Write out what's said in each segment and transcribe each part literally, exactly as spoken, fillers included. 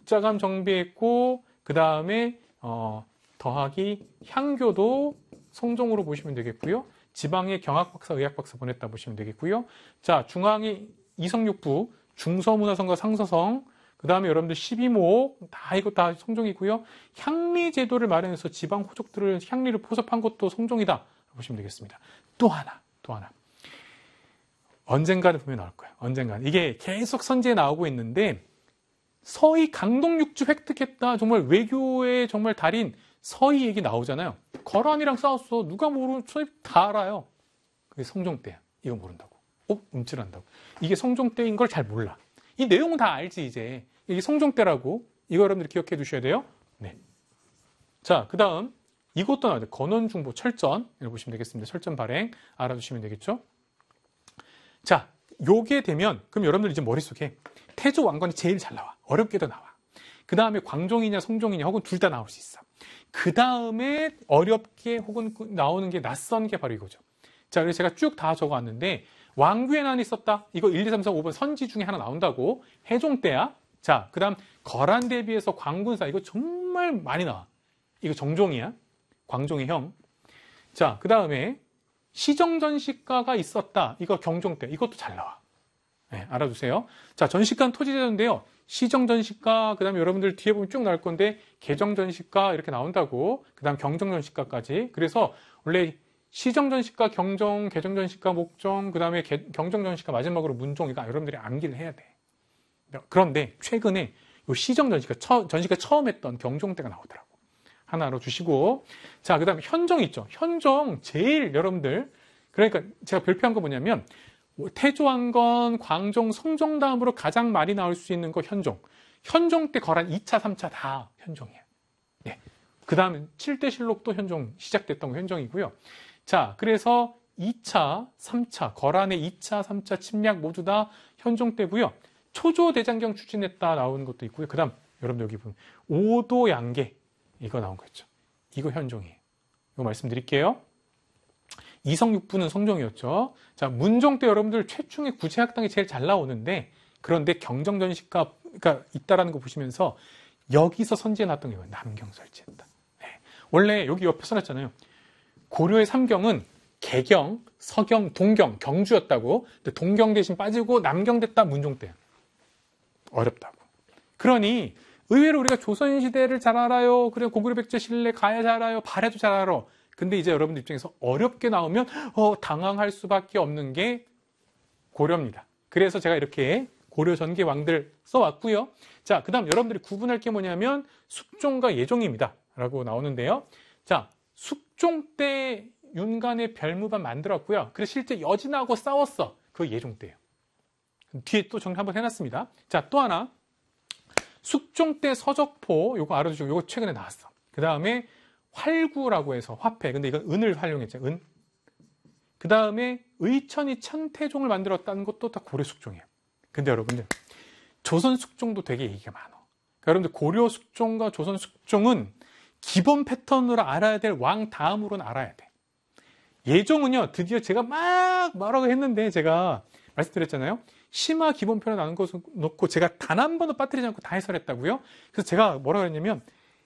육자감 정비했고 그 다음에 어, 더하기 향교도 성종으로 보시면 되겠고요. 지방에 경학박사, 의학박사 보냈다 보시면 되겠고요. 자, 중앙이 이성육부, 중서문화성과 상서성, 그 다음에 여러분들 십이목, 다 이거 다 성종이고요. 향리제도를 마련해서 지방 호족들을 향리를 포섭한 것도 성종이다 보시면 되겠습니다. 또 하나, 또 하나. 언젠가는 분명히 나올 거예요. 언젠가는. 이게 계속 선지에 나오고 있는데 서희 강동육주 획득했다. 정말 외교의 정말 달인 서희 얘기 나오잖아요. 거란이랑 싸웠어. 누가 모르는 서희 다 알아요. 그게 성종 때야. 이거 모른다고. 어? 움찔한다고. 이게 성종 때인 걸 잘 몰라. 이 내용은 다 알지 이제. 이게 성종 때라고. 이거 여러분들 기억해 두셔야 돼요. 네. 자, 그 다음 이것도 나와요. 건원중보 철전. 이렇게 보시면 되겠습니다. 철전 발행 알아두시면 되겠죠. 자, 요게 되면 그럼 여러분들 이제 머릿속에 태조 왕건이 제일 잘 나와. 어렵게도 나와. 그 다음에 광종이냐 성종이냐 혹은 둘 다 나올 수 있어. 그 다음에 어렵게 혹은 나오는 게 낯선 게 바로 이거죠. 자, 그래서 제가 쭉 다 적어왔는데 왕규의 난이 있었다. 이거 일, 이, 삼, 사, 오 번 선지 중에 하나 나온다고. 해종 때야. 자, 그 다음 거란 대비해서 광군사. 이거 정말 많이 나와. 이거 정종이야. 광종의 형. 자, 그 다음에 시정전시가가 있었다. 이거 경종 때. 이것도 잘 나와. 네, 알아두세요. 자, 전시가는 토지제도인데요. 시정전시가, 그 다음에 여러분들 뒤에 보면 쭉 나올 건데 개정전시가 이렇게 나온다고. 그 다음 경정전시가까지. 그래서 원래 시정전시가, 경정, 개정전시가, 목정, 그 다음에 경정전시가 마지막으로 문종. 이거 여러분들이 암기를 해야 돼. 그런데 최근에 요 시정전시가, 처, 전시가 처음 했던 경종 때가 나오더라고. 하나 알아주시고. 자, 그 다음에 현종 있죠. 현종 제일 여러분들. 그러니까 제가 별표한 거 뭐냐면 태조왕건, 광종, 성종 다음으로 가장 많이 나올 수 있는 거 현종. 현종 때 거란 이 차, 삼 차 다 현종이에요. 예. 그 다음에 칠 대 실록도 현종 시작됐던 거 현종이고요. 자, 그래서 이 차, 삼 차, 거란의 이 차, 삼 차 침략 모두 다 현종 때고요. 초조대장경 추진했다 나온 것도 있고요. 그 다음 여러분들 여기 보면 오도양계 이거 나온 거 있죠. 이거 현종이에요. 이거 말씀드릴게요. 이성육부는 성종이었죠. 자, 문종 때 여러분들 최충의 구제학당이 제일 잘 나오는데 그런데 경정전시가 그러니까 있다라는 거 보시면서 여기서 선지에 나왔던 게 뭐예요? 남경 설치했다. 네. 원래 여기 옆에 써놨잖아요. 고려의 삼경은 개경, 서경, 동경, 경주였다고. 근데 동경 대신 빠지고 남경 됐다 문종 때야. 어렵다고. 그러니 의외로 우리가 조선시대를 잘 알아요. 그리고 고구려 백제 신래 가야 잘 알아요. 발해도 잘 알아. 근데 이제 여러분들 입장에서 어렵게 나오면 어, 당황할 수밖에 없는 게 고려입니다. 그래서 제가 이렇게 고려 전개 왕들 써왔고요. 자, 그 다음 여러분들이 구분할 게 뭐냐면 숙종과 예종입니다. 라고 나오는데요. 자, 숙종 때 윤간의 별무반 만들었고요. 그래서 실제 여진하고 싸웠어. 그거 예종 때예요. 뒤에 또 정리 한번 해놨습니다. 자, 또 하나. 숙종 때 서적포, 요거 알아두시고, 요거 최근에 나왔어. 그 다음에 활구라고 해서 화폐. 근데 이건 은을 활용했죠. 은. 그 다음에 의천이 천태종을 만들었다는 것도 다 고려 숙종이에요. 근데 여러분들, 조선 숙종도 되게 얘기가 많아. 그러니까 여러분들 고려 숙종과 조선 숙종은 기본 패턴으로 알아야 될 왕 다음으로는 알아야 돼. 예종은요, 드디어 제가 막 말하고 했는데 제가 말씀드렸잖아요. 심화 기본편을 나눈 것을 놓고 제가 단 한 번도 빠뜨리지 않고 다 해설했다고요. 그래서 제가 뭐라고 했냐면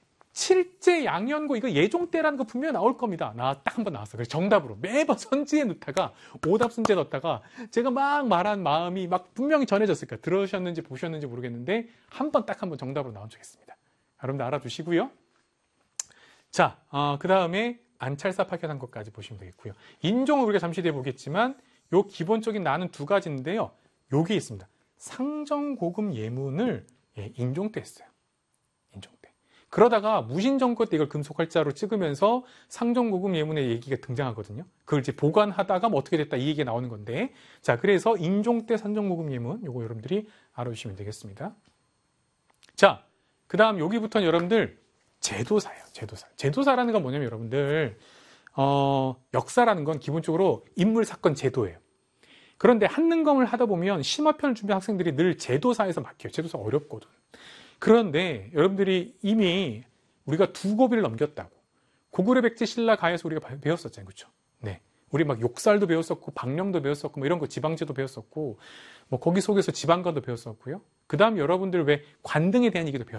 칠제 양연고 이거 예종 때라는 거 분명히 나올 겁니다. 나 딱 한 번 나왔어. 그래서 정답으로 매번 선지에 넣다가 오답 순지에 넣다가 제가 막 말한 마음이 막 분명히 전해졌을 거야. 들으셨는지 보셨는지 모르겠는데 한 번 딱 한 번 정답으로 나온 적 있습니다. 여러분들 알아두시고요. 자, 어, 그 다음에 안찰사 파견한 것까지 보시면 되겠고요. 인종은 우리가 잠시 뒤에 보겠지만 요 기본적인 나는 두 가지인데요. 요게 있습니다. 상정고금 예문을 예, 인종 때 했어요. 인종 때. 그러다가 무신정권 때 이걸 금속활자로 찍으면서 상정고금 예문의 얘기가 등장하거든요. 그걸 이제 보관하다가 뭐 어떻게 됐다 이 얘기가 나오는 건데 자, 그래서 인종 때 상정고금 예문 요거 여러분들이 알아주시면 되겠습니다. 자, 그 다음 여기부터는 여러분들 제도사예요. 제도사. 제도사라는 건 뭐냐면 여러분들 어, 역사라는 건 기본적으로 인물, 사건, 제도예요. 그런데 한능검을 하다 보면 심화편을 준비한 학생들이 늘 제도사에서 막혀요. 제도사 어렵거든. 그런데 여러분들이 이미 우리가 두 고비를 넘겼다고. 고구려 백제 신라 가에서 우리가 배웠었잖아요. 그렇죠? 네. 우리 막 욕살도 배웠었고, 방령도 배웠었고, 뭐 이런 거 지방제도 배웠었고, 뭐 거기 속에서 지방관도 배웠었고요. 그 다음 여러분들 왜 관등에 대한 얘기도 배웠었어요.